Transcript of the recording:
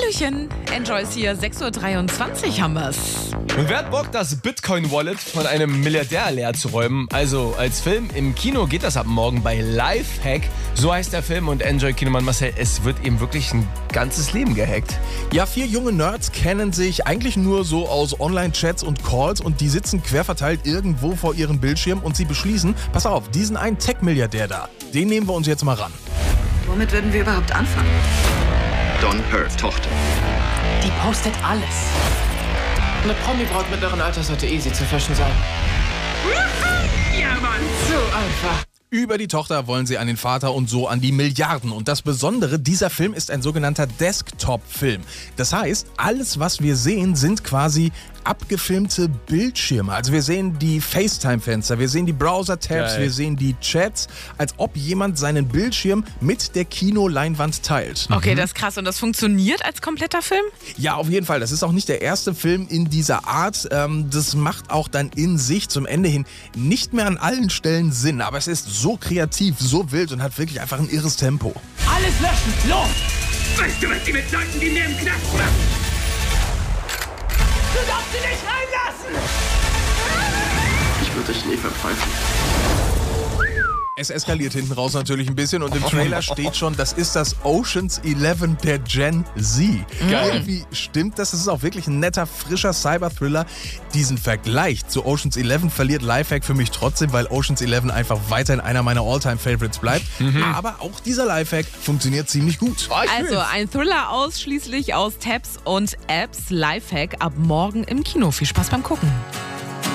Hallöchen, Enjoy's hier, 6:23 Uhr haben wir's. Und wer hat Bock, das Bitcoin-Wallet von einem Milliardär leer zu räumen? Also als Film im Kino geht das ab morgen bei Lifehack. So heißt der Film und Enjoy-Kinomann Marcel, es wird eben wirklich ein ganzes Leben gehackt. Ja, 4 junge Nerds kennen sich eigentlich nur so aus Online-Chats und Calls und die sitzen querverteilt irgendwo vor ihrem Bildschirm und sie beschließen, pass auf, diesen einen Tech-Milliardär da, den nehmen wir uns jetzt mal ran. Womit würden wir überhaupt anfangen? Don Hurt, Tochter. Die postet alles. Eine Promi-Braut mittleren Alters sollte easy zu fischen sein. Ja, Mann, so einfach. Über die Tochter wollen sie an den Vater und so an die Milliarden. Und das Besondere, dieser Film ist ein sogenannter Desktop-Film. Das heißt, alles, was wir sehen, sind quasi abgefilmte Bildschirme. Also wir sehen die FaceTime-Fenster, wir sehen die Browser-Tabs, wir sehen die Chats, als ob jemand seinen Bildschirm mit der Kinoleinwand teilt. Okay, das ist krass. Und das funktioniert als kompletter Film? Ja, auf jeden Fall. Das ist auch nicht der erste Film in dieser Art. Das macht auch dann in sich zum Ende hin nicht mehr an allen Stellen Sinn. Aber es ist so kreativ, so wild und hat wirklich einfach ein irres Tempo. Alles löschen, los! Weißt du, was die mit Leuten wie mir im Knast machen? Du darfst sie nicht reinlassen! Ich würde Schnee verpfeifen. Es eskaliert hinten raus natürlich ein bisschen und im Trailer steht schon, das ist das Ocean's 11 der Gen Z. Irgendwie stimmt das. Das ist auch wirklich ein netter, frischer Cyber-Thriller. Diesen Vergleich zu Ocean's 11 verliert Lifehack für mich trotzdem, weil Ocean's 11 einfach weiterhin einer meiner All-Time-Favorites bleibt. Aber auch dieser Lifehack funktioniert ziemlich gut. Also ein Thriller ausschließlich aus Tabs und Apps. Lifehack ab morgen im Kino. Viel Spaß beim Gucken.